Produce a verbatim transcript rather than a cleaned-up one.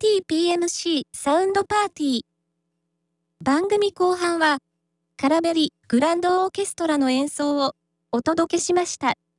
ティーピーエムシー サウンドパーティー。番組後半は、カラベリグランドオーケストラの演奏をお届けしました。